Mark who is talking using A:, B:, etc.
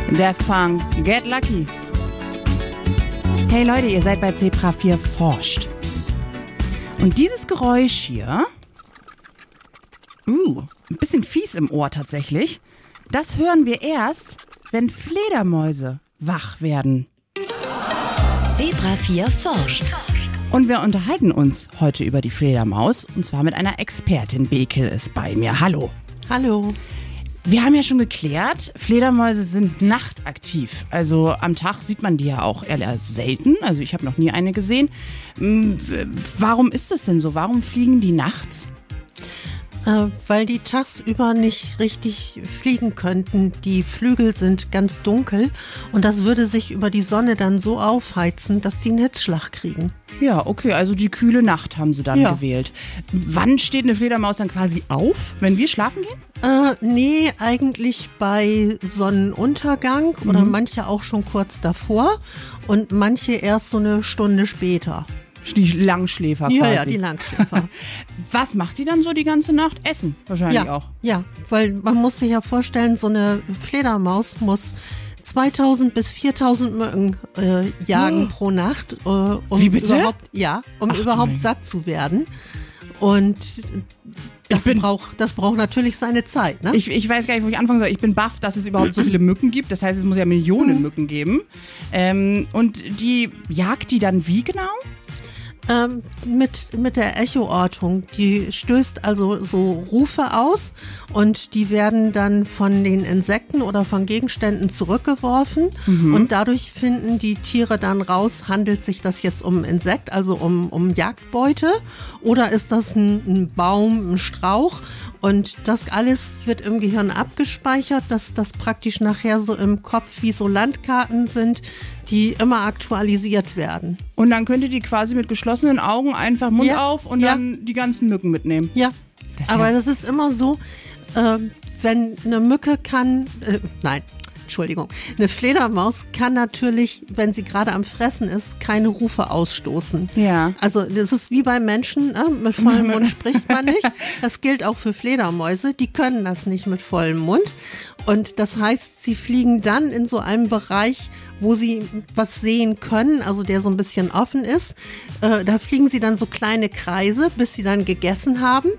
A: Daft Punk, Get Lucky. Hey Leute, ihr seid bei Zebra 4 forscht. Und dieses Geräusch hier, ein bisschen fies im Ohr tatsächlich, das hören wir erst, wenn Fledermäuse wach werden.
B: Zebra 4 forscht.
A: Und wir unterhalten uns heute über die Fledermaus, und zwar mit einer Expertin. Bekel ist bei mir. Hallo.
C: Hallo.
A: Wir haben ja schon geklärt, Fledermäuse sind nachtaktiv. Also am Tag sieht man die ja auch eher selten. Also ich habe noch nie eine gesehen. Warum ist das denn so? Warum fliegen die nachts?
C: Weil die tagsüber nicht richtig fliegen könnten. Die Flügel sind ganz dunkel und das würde sich über die Sonne dann so aufheizen, dass die einen Hitzschlag kriegen.
A: Ja, okay, also die kühle Nacht haben sie dann gewählt. Wann steht eine Fledermaus dann quasi auf, wenn wir schlafen gehen?
C: Nee, eigentlich bei Sonnenuntergang oder manche auch schon kurz davor und manche erst so eine Stunde später.
A: Die Langschläfer quasi.
C: Ja, die Langschläfer.
A: Was macht die dann so die ganze Nacht? Essen wahrscheinlich auch.
C: Ja, weil man muss sich ja vorstellen, so eine Fledermaus muss 2000 bis 4000 Mücken jagen pro Nacht, um
A: Wie bitte?
C: überhaupt satt zu werden. Und das braucht natürlich seine Zeit, ne?
A: Ich weiß gar nicht, wo ich anfangen soll. Ich bin baff, dass es überhaupt so viele Mücken gibt. Das heißt, es muss ja Millionen Mücken geben. Und die jagt die dann wie genau?
C: Mit der Echoortung. Die stößt also so Rufe aus und die werden dann von den Insekten oder von Gegenständen zurückgeworfen und dadurch finden die Tiere dann raus, handelt sich das jetzt um ein Insekt, also um Jagdbeute oder ist das ein Baum, ein Strauch, und das alles wird im Gehirn abgespeichert, dass das praktisch nachher so im Kopf wie so Landkarten sind, die immer aktualisiert werden.
A: Und dann könnt ihr die quasi mit geschlossenen Augen einfach Mund auf und dann die ganzen Mücken mitnehmen.
C: Ja, aber das ist immer so, wenn eine Mücke eine Fledermaus kann natürlich, wenn sie gerade am Fressen ist, keine Rufe ausstoßen.
A: Ja.
C: Also das ist wie bei Menschen, mit vollem Mund spricht man nicht. Das gilt auch für Fledermäuse, die können das nicht mit vollem Mund. Und das heißt, sie fliegen dann in so einem Bereich, wo sie was sehen können, also der so ein bisschen offen ist. Da fliegen sie dann so kleine Kreise, bis sie dann gegessen haben.